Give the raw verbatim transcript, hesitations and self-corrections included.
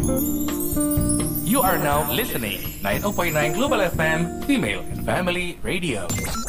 You are now listening nine zero point nine Global F M Female and Family Radio.